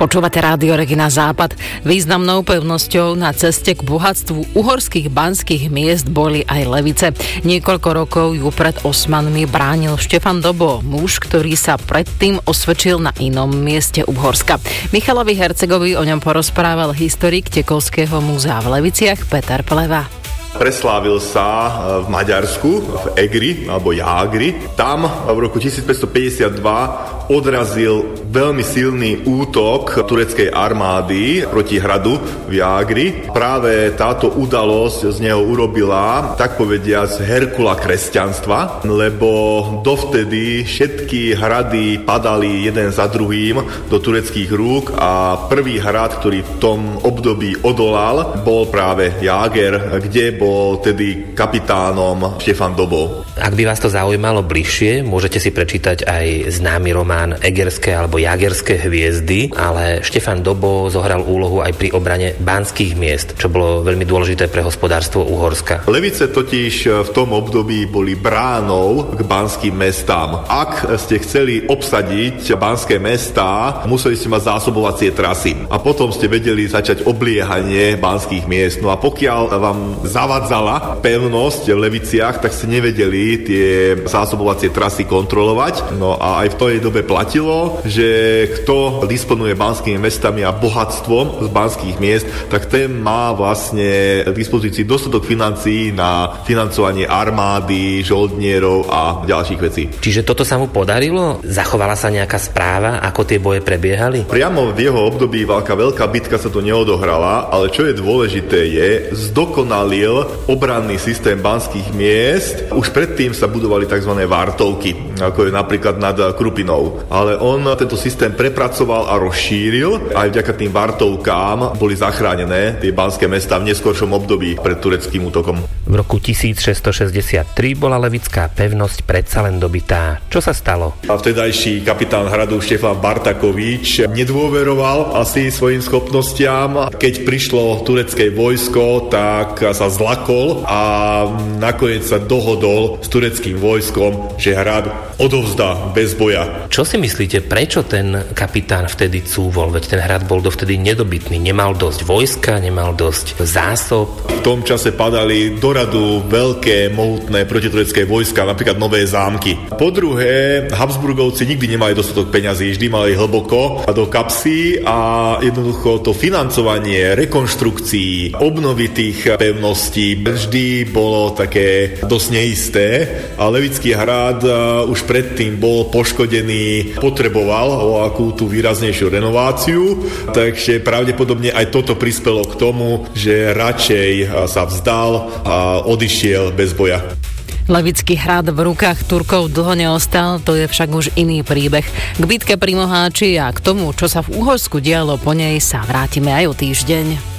Počúvate Rádio Regina Západ. Významnou pevnosťou na ceste k bohatstvu uhorských banských miest boli aj Levice. Niekoľko rokov ju pred Osmanmi bránil Štefan Dobo, muž, ktorý sa predtým osvedčil na inom mieste Uhorska. Michalovi Hercegovi o ňom porozprával historik Tekovského múzea v Leviciach Peter Pleva. Preslávil sa v Maďarsku, v Egri, alebo Jágri. Tam v roku 1552 odrazil veľmi silný útok tureckej armády proti hradu v Jágri. Práve táto udalosť z neho urobila, tak povediac, Herkula kresťanstva, lebo dovtedy všetky hrady padali jeden za druhým do tureckých rúk a prvý hrad, ktorý v tom období odolal, bol práve Jáger, kde bol tedy kapitánom Štefan Dobo. Ak by vás to zaujímalo bližšie, môžete si prečítať aj známy román Egerské alebo Jágerské hviezdy, ale Štefan Dobo zohral úlohu aj pri obrane banských miest, čo bolo veľmi dôležité pre hospodárstvo Uhorska. Levice totiž v tom období boli bránou k banským mestám. Ak ste chceli obsadiť banské mestá, museli ste mať zásobovacie trasy a potom ste vedeli začať obliehanie banských miest. No a pokiaľ vám zavadzala pevnosť v Leviciach, tak ste nevedeli tie zásobovacie trasy kontrolovať. No a aj v tej dobe platilo, že kto disponuje banskými mestami a bohatstvom z banských miest, tak ten má vlastne k dispozícii dostatok financií na financovanie armády, žoldnierov a ďalších vecí. Čiže toto sa mu podarilo? Zachovala sa nejaká správa, ako tie boje prebiehali? Priamo v jeho období veľká bitka sa tu neodohrala, ale čo je dôležité je, zdokonalil obranný systém banských miest. Už predtým sa budovali tzv. Vartovky, ako je napríklad nad Krupinou. Ale on tento systém prepracoval a rozšíril. Aj vďaka tým Vartovkám boli zachránené tie banské mestá v neskoršom období pred tureckým útokom. V roku 1663 bola levická pevnosť predsa len dobitá. Čo sa stalo? A vtedajší kapitán hradu Štefan Bartakovič nedôveroval asi svojim schopnostiam. Keď prišlo turecké vojsko, tak sa zlakol a nakoniec sa dohodol s tureckým vojskom, že hrad odovzdá bez boja. Čo si myslíte, prečo ten kapitán vtedy cúvol? Veď ten hrad bol dovtedy nedobytný. Nemal dosť vojska, nemal dosť zásob. V tom čase padali do radu veľké, mohutné protiturecké vojska, napríklad Nové Zámky. Po druhé, Habsburgovci nikdy nemali dostatok peňazí, vždy mali hlboko do kapsy a jednoducho to financovanie rekonštrukcií, obnovy tých pevností vždy bolo také dosť neisté a Levický hrad už predtým bol poškodený, potreboval o akú tú výraznejšiu renováciu, takže pravdepodobne aj toto prispelo k tomu, že radšej sa vzdal a odišiel bez boja. Levický hrad v rukách Turkov dlho neostal, to je však už iný príbeh. K bitke pri Moháči a k tomu, čo sa v Uhorsku dialo po nej, sa vrátime aj o týždeň.